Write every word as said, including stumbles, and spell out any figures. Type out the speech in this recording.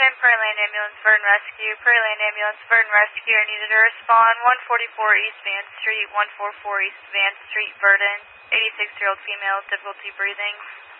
ten, Prairie Land Ambulance, Verdon Rescue. Prairie Land Ambulance, Verdon Rescue are needed to respond. one forty-four East Van Street, one forty-four East Van Street, Verdon. eighty-six-year-old female with difficulty breathing.